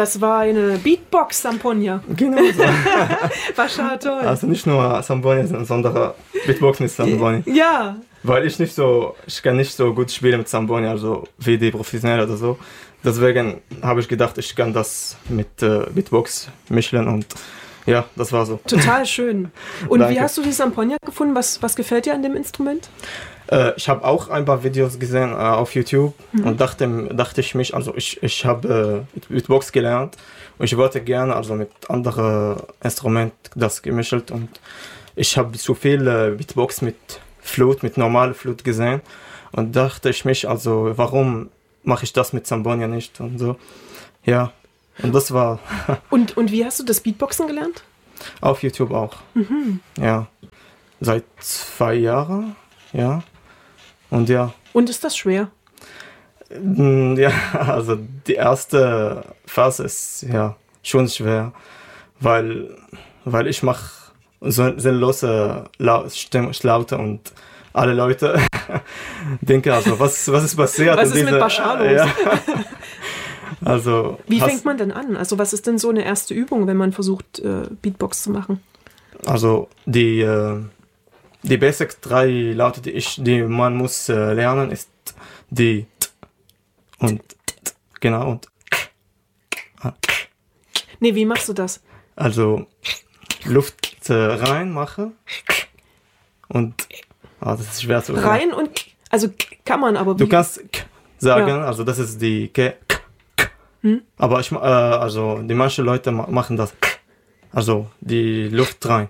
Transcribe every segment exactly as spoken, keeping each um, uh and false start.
Das war eine Beatbox-Samponia. Genau so. War schon toll. Also nicht nur Samponia, sondern Beatbox mit Samponia. Ja. Weil ich nicht so, ich kann nicht so gut spielen mit Samponia, also wie die Professionellen oder so. Deswegen habe ich gedacht, ich kann das mit äh, Beatbox mischen und ja, das war so. Total schön. Und Danke. Wie hast du die Samponia gefunden? Was, was gefällt dir an dem Instrument? Äh, ich habe auch ein paar Videos gesehen äh, auf YouTube Mhm. und dachte, dachte ich mich, also ich, ich habe äh, Beatbox gelernt und ich wollte gerne also mit anderen Instrumenten das gemischt und ich habe zu viel äh, Beatbox mit Flute, mit normaler Flute gesehen und dachte ich mich, also warum mache ich das mit Samponia nicht und so. Ja, und das war Und, und wie hast du das Beatboxen gelernt? auf YouTube auch. Mhm. Ja, seit zwei Jahren, ja. Und ja, Und ist das schwer? mm, ja, also die erste Phase ist ja schon schwer, weil, weil ich mache so sinnlose Lau- Stimm- Laute und alle Leute denken also, was, was ist passiert? Was in ist mit diese- Bashar los? Ja. Also, Wie hast- fängt man denn an? Also was ist denn so eine erste Übung, wenn man versucht, äh, Beatbox zu machen? Also die, äh, die Basic drei Laute, die, ich, die man muss äh, lernen, ist die T und T, genau und Nee, wie machst du das? also Luft äh, rein mache und ah, das ist schwer zu sagen. Rein und... Also kann man, aber wie... Du kannst K sagen, Ja. also das ist die K, K, K. Hm? Aber ich, ma- äh, also die manchen Leute ma machen das K. Also die Luft rein.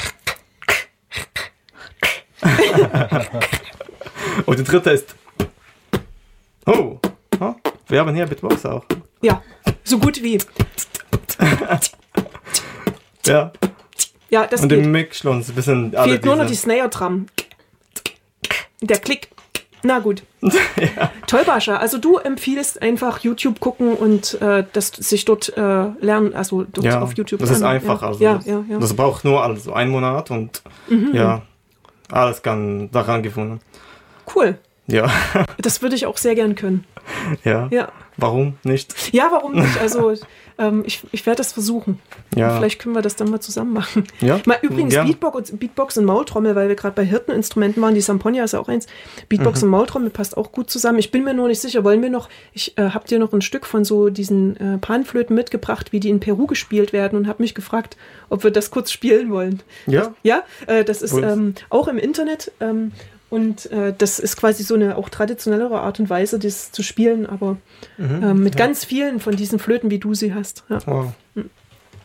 Und die dritte ist oh, oh, wir haben hier Beatbox auch. Ja, so gut wie... Ja. Ja, das Und geht. im Mix schon ein bisschen alle Fehlt nur noch die diese- Snare-Drum. Der Klick. Na gut. Toll, Bascha. Also du empfiehlst einfach YouTube gucken und äh, das sich dort äh, lernen, also dort Ja, auf YouTube das ist lernen. einfach. Ja, Also ja, das, ja, ja. das braucht nur also einen Monat und ja, alles kann daran gefunden. Cool. Ja, Das würde ich auch sehr gern können. ja. Ja, Warum nicht? ja warum nicht? Also ähm, ich, ich werde das versuchen. Ja. Vielleicht können wir das dann mal zusammen machen. Ja, Mal übrigens gern. Beatbox, Beatbox und Maultrommel, weil wir gerade bei Hirteninstrumenten waren. Die Samponia ist ja auch eins. Beatbox Mhm. und Maultrommel passt auch gut zusammen. Ich bin mir nur nicht sicher, wollen wir noch, ich äh, habe dir noch ein Stück von so diesen äh, Panflöten mitgebracht, wie die in Peru gespielt werden und habe mich gefragt, ob wir das kurz spielen wollen. Ja, Ja, äh, das ist Cool. ähm, auch im Internet ähm, und äh, das ist quasi so eine auch traditionellere Art und Weise, das zu spielen, aber mhm. ähm, mit ja. ganz vielen von diesen Flöten, wie du sie hast. Ja. Wow.